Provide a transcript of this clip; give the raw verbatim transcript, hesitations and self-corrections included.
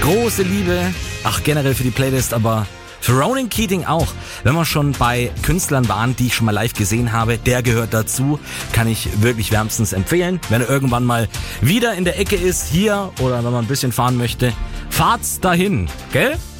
große Liebe, ach generell für die Playlist, aber für Ronan Keating auch. Wenn wir schon bei Künstlern waren, die ich schon mal live gesehen habe, der gehört dazu, kann ich wirklich wärmstens empfehlen. Wenn er irgendwann mal wieder in der Ecke ist, hier oder wenn man ein bisschen fahren möchte, fahrt's dahin, gell?